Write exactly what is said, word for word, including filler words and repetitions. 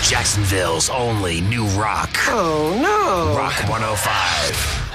Jacksonville's only new rock. Oh, no. Rock one oh five.